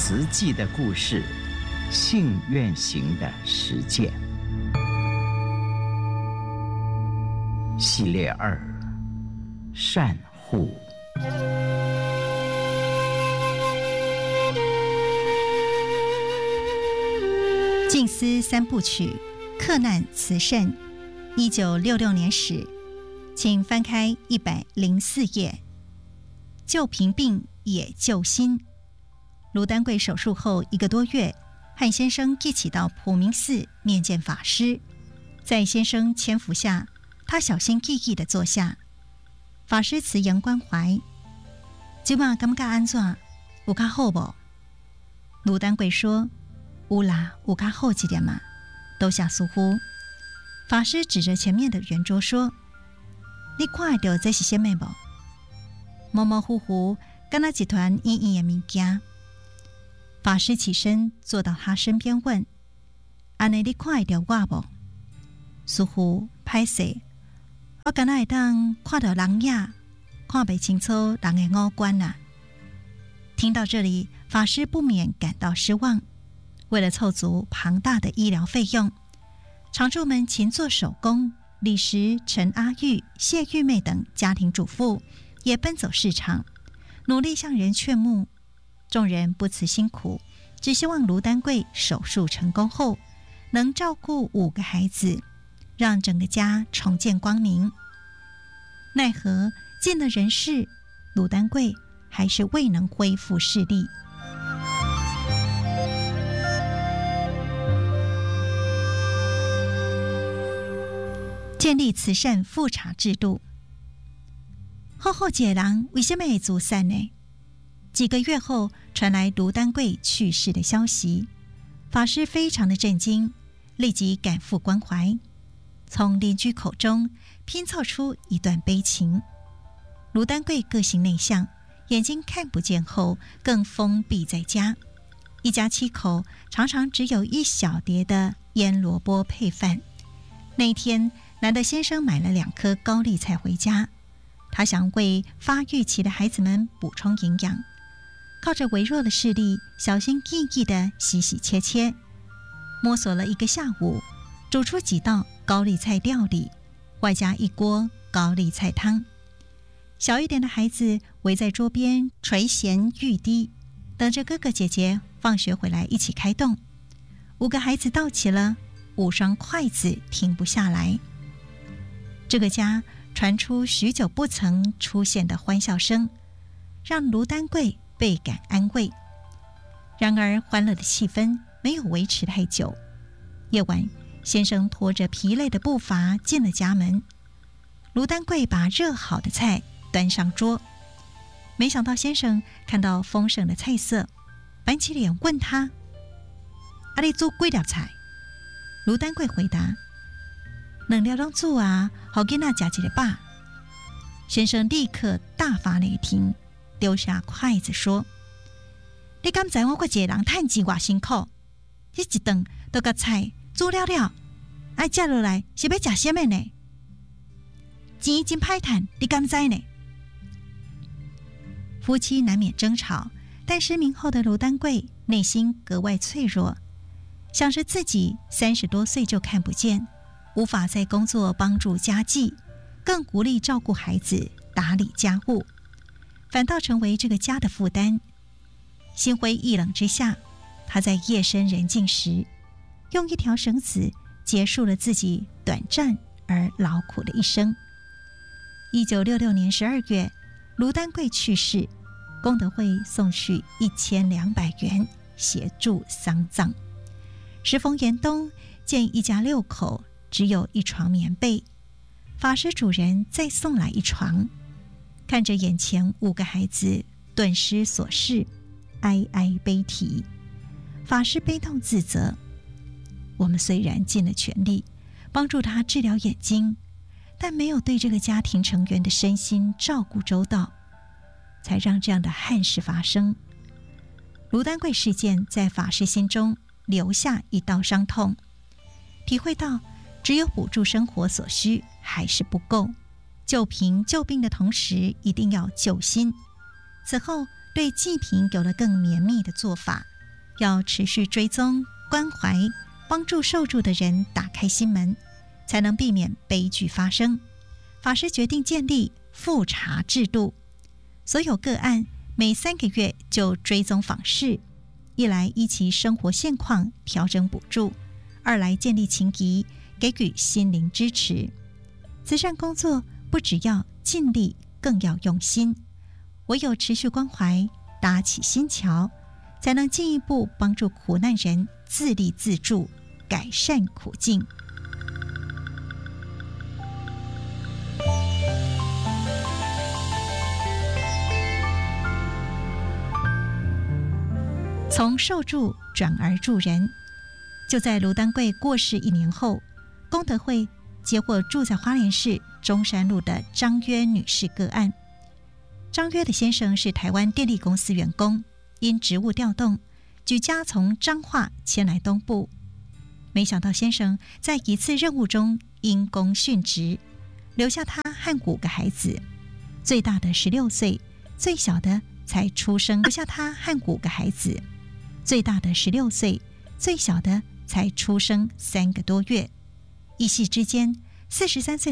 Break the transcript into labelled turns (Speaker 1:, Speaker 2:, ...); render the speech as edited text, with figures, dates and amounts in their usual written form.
Speaker 1: 慈济的故事，信愿行的实践系列2：善护。
Speaker 2: 静思3部曲，克难慈圣，1966年始，请翻开104页。救贫病也救心。卢丹贵手术后1个多月，和先生一起到普明寺面见法师。在先生搀扶下，他小心翼翼地坐下。法师慈言关怀：“今晚感觉安怎？有较好不？”卢丹贵说：“有啦，有较好一点嘛，多谢师父。”法师指着前面的圆桌说：“你看得到这是什么不？模模糊糊，敢若一团圆圆的物件。”法师起身坐到他身边问：“安尼你看得到我不？”师父歹势，我敢若会当看到人影，看不清楚人的五官啊。听到这里，法师不免感到失望。为了凑足庞大的医疗费用，常住们勤做手工，李石、陈阿玉、谢玉妹等家庭主妇也奔走市场，努力向人劝募。众人不辞辛苦，只希望卢丹贵手术成功后能照顾5个孩子，让整个家重见光明。奈何尽了人事，卢丹贵还是未能恢复视力。建立慈善复查制度。好好一个人为什么会自杀呢？几个月后传来卢丹贵去世的消息，法师非常的震惊，立即赶赴关怀，从邻居口中拼凑出一段悲情。卢丹贵个性内向，眼睛看不见后更封闭在家，一家7口常常只有1小碟的腌萝卜配饭。那一天，男的先生买了2颗高丽菜回家，他想为发育期的孩子们补充营养，靠着微弱的视力，小心翼翼地洗洗切切，摸索了1个下午，煮出几道高丽菜料理，外加1锅高丽菜汤。小一点的孩子围在桌边垂涎欲滴，等着哥哥姐姐放学回来一起开动。5个孩子到齐了，5双筷子停不下来。这个家传出许久不曾出现的欢笑声，让卢丹贵倍感安慰。然而欢乐的气氛没有维持太久。夜晚，先生拖着疲累的步伐进了家门。卢丹贵把热好的菜端上桌，没想到先生看到丰盛的菜色，板起脸问他：“啊，你煮几粒菜？”卢丹贵回答：“2粒拢煮啊，好囡仔吃一个饱。”先生立刻大发雷霆，丢下筷子说：“你敢知我一个人趁钱偌辛苦？这一顿都甲菜煮了了，爱吃落来是要吃什么呢？钱真歹趁，你敢知呢？”夫妻难免争吵，但失明后的卢丹贵内心格外脆弱，想着自己30多岁就看不见，无法在工作帮助家计，更无力照顾孩子、打理家务，反倒成为这个家的负担。心灰意冷之下，他在夜深人静时，用1条绳子结束了自己短暂而劳苦的一生。1966年12月，卢丹贵去世，功德会送去1200元协助丧葬。时逢严冬，见一家6口只有1床棉被，法师主人再送来1床，看着眼前5个孩子顿失所事，哀哀悲啼。法师悲痛自责：我们虽然尽了全力帮助他治疗眼睛，但没有对这个家庭成员的身心照顾周到，才让这样的憾事发生。卢丹贵事件在法师心中留下一道伤痛，体会到只有补助生活所需还是不够，救贫救病的同时一定要救心。此后对济贫有了更绵密的做法， 要持续追踪、关怀，帮助受助的人打开心门，才能避免悲剧发生。法师决定建立复查制度，所有个案每3个月就追踪访视，一来依其生活现况调整补助，二来建立情谊，给予心灵支持。慈善工作不只要尽力，更要用心，唯有持续关怀，搭起心桥，才能进一步帮助苦难人自立自助，改善苦境。从受助转而助人。就在卢丹贵过世1年后，功德会接获住在花莲市中山路的张约女士个案。张约的先生是台湾电力公司员工，因职务调动，举家从彰化迁来东部。没想到先生在一次任务中因公殉职，留下他和5个孩子，最大的16岁，最小的才出生。留下他和5个孩子，最大的16岁，最小的才出生3个多月。一夕之间，43岁